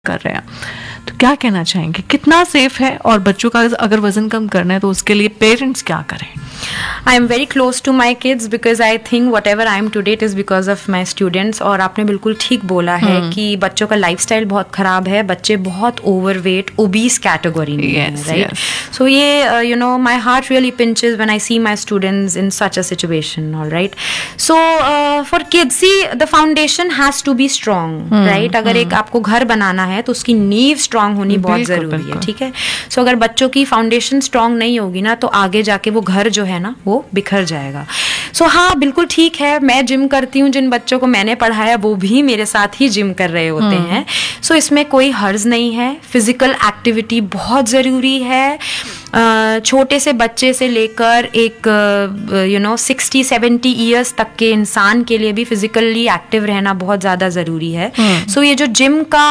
कर रहे हैं, तो क्या कहना चाहेंगे, कितना सेफ है? और बच्चों का अगर वजन कम करना है तो उसके लिए पेरेंट्स क्या करें? I am very close to my kids because I think whatever I am today it is because of my students. और आपने बिल्कुल ठीक बोला है कि बच्चों का लाइफस्टाइल बहुत ख़राब है, बच्चे बहुत ओवरवेट ओबीस कैटेगरी में हैं, राइट? सो ये you know my heart really pinches when I see my students in such a situation, all right? So for kids, see the foundation has to be strong, right? अगर एक आपको घर बनाना है तो उसकी नींव स्ट्रांग होनी बहुत ज़रूरी है, ठीक है? सो अगर बच्चों की फाउंडेशन स्ट्रांग नहीं होगी ना तो आगे जाके वो घर जो है ना वो बिखर जाएगा. सो हाँ, बिल्कुल ठीक है, मैं जिम करती हूँ, जिन बच्चों को मैंने पढ़ाया वो भी मेरे साथ ही जिम कर रहे होते हैं. सो इसमें कोई हर्ज नहीं है. फिजिकल एक्टिविटी बहुत ज़रूरी है. छोटे से बच्चे से लेकर एक 60-70 ईयर्स तक के इंसान के लिए भी फिजिकली एक्टिव रहना बहुत ज़्यादा ज़रूरी है. सो ये जो जिम का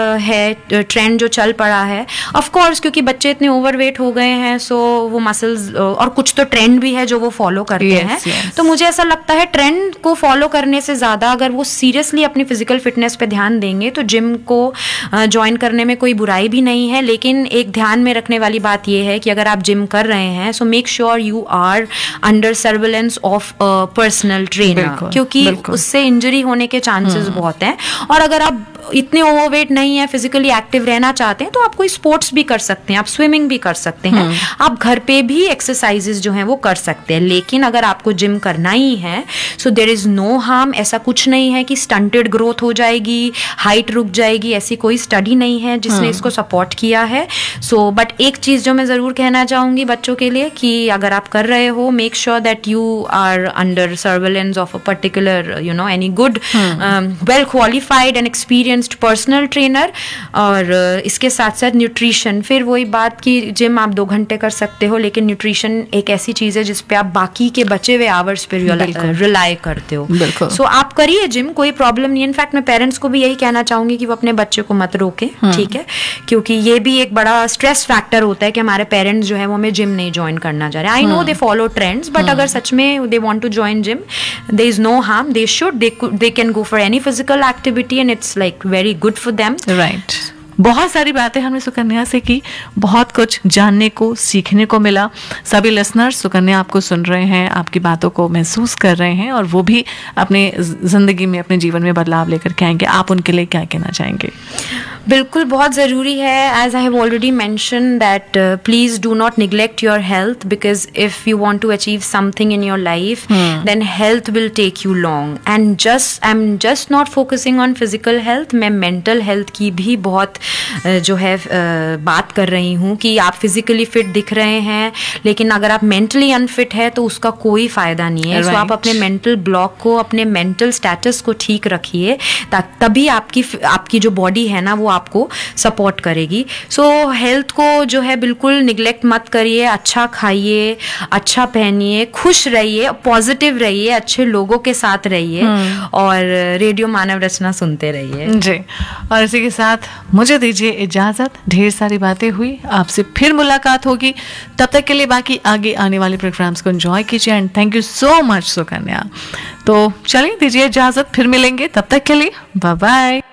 है ट्रेंड जो चल पड़ा है, ऑफ कोर्स क्योंकि बच्चे इतने ओवरवेट हो गए हैं, सो वो मसल्स और कुछ तो ट्रेंड भी है जो वो फॉलो करते हैं. तो मुझे ऐसा लगता है ट्रेंड को फॉलो करने से ज़्यादा अगर वो सीरियसली अपनी फिजिकल फिटनेस पे ध्यान देंगे तो जिम को ज्वाइन करने में कोई बुराई भी नहीं है. लेकिन एक ध्यान में रखने वाली बात ये है कि अगर आप जिम कर रहे हैं so make sure you are under surveillance of personal trainer, क्योंकि उससे इंजरी होने के चांसेस बहुत हैं. और अगर आप इतने ओवरवेट नहीं है, फिजिकली एक्टिव रहना चाहते हैं तो आप कोई स्पोर्ट्स भी कर सकते हैं, आप स्विमिंग भी कर सकते हैं, आप घर पे भी एक्सरसाइजेस जो हैं वो कर सकते हैं. लेकिन अगर आपको जिम करना ही है so there is no harm. ऐसा कुछ नहीं है कि स्टंटेड ग्रोथ हो जाएगी, हाइट रुक जाएगी, ऐसी कोई स्टडी नहीं है जिसने इसको सपोर्ट किया है. सो बट एक चीज जो मैं जरूर कहना चाहूंगी बच्चों के लिए कि अगर आप कर रहे हो, make sure that you are under surveillance of a particular any good well qualified and experienced personal trainer. और इसके साथ साथ न्यूट्रिशन, फिर वही बात कि जिम आप 2 घंटे कर सकते हो, लेकिन न्यूट्रिशन एक ऐसी चीज है जिसपे आप बाकी के बचे हुए आवर्स पे रिलाई करते हो. सो आप करिए जिम, कोई प्रॉब्लम नहीं. इनफैक्ट मैं पेरेंट्स को भी यही कहना चाहूंगी कि वो अपने बच्चे को मत रोके, ठीक है? क्योंकि ये भी एक बड़ा स्ट्रेस फैक्टर होता है कि हमारे पेरेंट्स जो है वो हमें जिम नहीं ज्वाइन करना चाह रहे. I know they follow trends, but अगर सच में they want to join gym, there is no harm. They should, they can go for any physical activity and it's like very good for them. Right. बहुत सारी बातें हमने सुकन्या से की, बहुत कुछ जानने को सीखने को मिला. सभी लिसनर्स सुकन्या आपको सुन रहे हैं, आपकी बातों को महसूस कर रहे हैं और वो भी अपने जिंदगी में, अपने जीवन में बदलाव लेकर के आएंगे. आप उनके लिए क्या कहना चाहेंगे? बिल्कुल बहुत ज़रूरी है. As I have already mention that please do not neglect your health, because if you want to achieve something in your life then health will take you long. And I am just not focusing on physical health, मैं mental health की भी बहुत जो है बात कर रही हूँ कि आप फिजिकली फिट दिख रहे हैं लेकिन अगर आप मेंटली अनफिट है तो उसका कोई फ़ायदा नहीं है. सो आप अपने मेंटल ब्लॉक को, अपने मेंटल स्टेटस को ठीक रखिए, तभी आपकी जो बॉडी है ना वो आपको सपोर्ट करेगी. सो हेल्थ को जो है बिल्कुल निगलेक्ट मत करिए. अच्छा खाइए, अच्छा पहनिए, खुश रहिए, पॉजिटिव रहिए, अच्छे लोगों के साथ रहिए और रेडियो मानव रचना सुनते रहिए जी. और इसी के साथ मुझे दीजिए इजाजत. ढेर सारी बातें हुई, आपसे फिर मुलाकात होगी. तब तक के लिए बाकी आगे आने वाले प्रोग्राम्स को एंजॉय कीजिए and thank you so much Sukanya. तो चलिए दीजिए इजाजत, फिर मिलेंगे. तब तक के लिए बाय बाय.